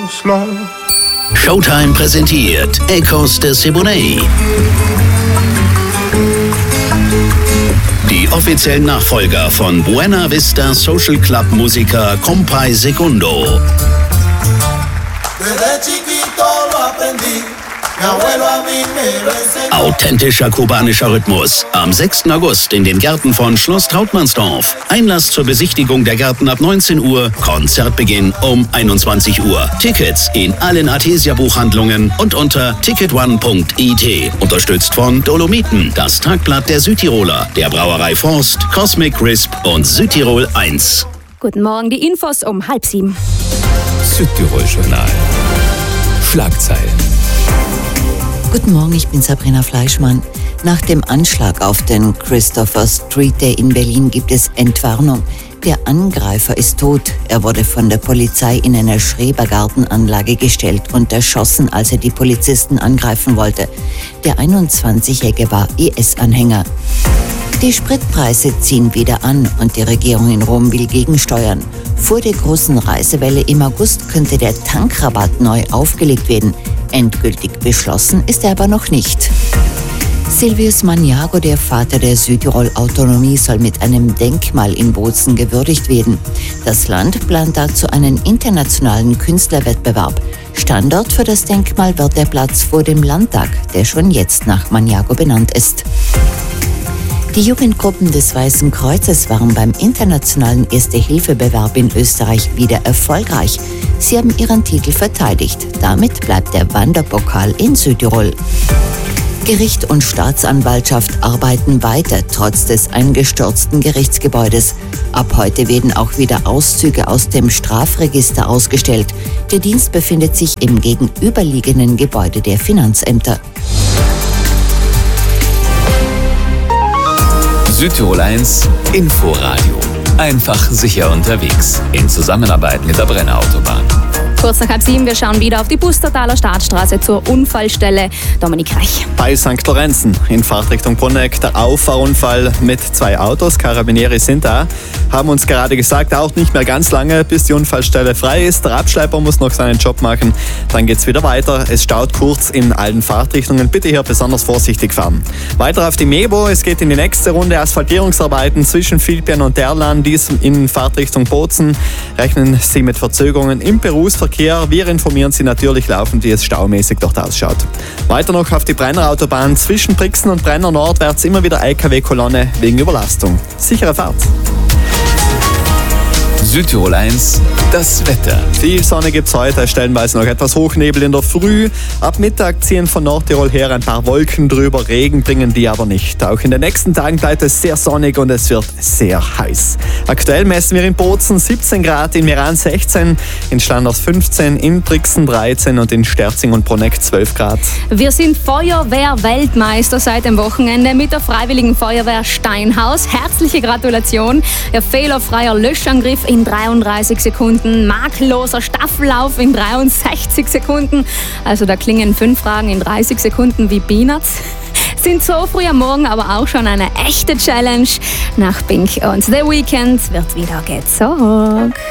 false love. Showtime präsentiert Ecos de Siboney. Die offiziellen Nachfolger von Buena Vista Social Club Musiker Compay Segundo. Authentischer kubanischer Rhythmus. Am 6. August in den Gärten von Schloss Trautmannsdorf. Einlass zur Besichtigung der Gärten ab 19 Uhr. Konzertbeginn um 21 Uhr. Tickets in allen Artesia-Buchhandlungen und unter ticketone.it. Unterstützt von Dolomiten, das Tagblatt der Südtiroler, der Brauerei Forst, Cosmic Crisp und Südtirol 1. Guten Morgen, die Infos um 6:30. Südtirol-Journal. Schlagzeilen. Guten Morgen, ich bin Sabrina Fleischmann. Nach dem Anschlag auf den Christopher Street Day in Berlin gibt es Entwarnung. Der Angreifer ist tot. Er wurde von der Polizei in einer Schrebergartenanlage gestellt und erschossen, als er die Polizisten angreifen wollte. Der 21-Jährige war IS-Anhänger. Die Spritpreise ziehen wieder an und die Regierung in Rom will gegensteuern. Vor der großen Reisewelle im August könnte der Tankrabatt neu aufgelegt werden. Endgültig beschlossen ist er aber noch nicht. Silvius Maniago, der Vater der Südtirol-Autonomie, soll mit einem Denkmal in Bozen gewürdigt werden. Das Land plant dazu einen internationalen Künstlerwettbewerb. Standort für das Denkmal wird der Platz vor dem Landtag, der schon jetzt nach Maniago benannt ist. Die Jugendgruppen des Weißen Kreuzes waren beim internationalen Erste-Hilfe-Bewerb in Österreich wieder erfolgreich. Sie haben ihren Titel verteidigt. Damit bleibt der Wanderpokal in Südtirol. Gericht und Staatsanwaltschaft arbeiten weiter, trotz des eingestürzten Gerichtsgebäudes. Ab heute werden auch wieder Auszüge aus dem Strafregister ausgestellt. Der Dienst befindet sich im gegenüberliegenden Gebäude der Finanzämter. Südtirol 1 Inforadio. Einfach sicher unterwegs. In Zusammenarbeit mit der Brenner Autobahn. Kurz nach 6:30, wir schauen wieder auf die Pustertaler Staatsstraße zur Unfallstelle. Dominik Reich. Bei St. Lorenzen in Fahrtrichtung Bruneck der Auffahrunfall mit 2 Autos. Carabinieri sind da. Haben uns gerade gesagt, auch nicht mehr ganz lange, bis die Unfallstelle frei ist. Der Abschlepper muss noch seinen Job machen. Dann geht's wieder weiter. Es staut kurz in allen Fahrtrichtungen. Bitte hier besonders vorsichtig fahren. Weiter auf die Mebo. Es geht in die nächste Runde. Asphaltierungsarbeiten zwischen Vilpien und Derlan. Dies in Fahrtrichtung Bozen. Rechnen Sie mit Verzögerungen im Berufsverkehr. Wir informieren Sie natürlich laufend, wie es staumäßig dort ausschaut. Weiter noch auf die Brenner Autobahn zwischen Brixen und Brenner nordwärts immer wieder LKW-Kolonne wegen Überlastung. Sichere Fahrt. Südtirol 1, das Wetter. Viel Sonne gibt's heute, stellenweise noch etwas Hochnebel in der Früh. Ab Mittag ziehen von Nordtirol her ein paar Wolken drüber, Regen bringen die aber nicht. Auch in den nächsten Tagen bleibt es sehr sonnig und es wird sehr heiß. Aktuell messen wir in Bozen 17 Grad, in Meran 16, in Schlanders 15, in Brixen 13 und in Sterzing und Bruneck 12 Grad. Wir sind Feuerwehr-Weltmeister seit dem Wochenende mit der Freiwilligen Feuerwehr Steinhaus. Herzliche Gratulation. Der fehlerfreier Löschangriff in 33 Sekunden, makelloser Staffellauf in 63 Sekunden. Also da klingen 5 Fragen in 30 Sekunden wie Peanuts. Sind so früh am Morgen aber auch schon eine echte Challenge. Nach Pink und The Weeknd wird wieder gezockt.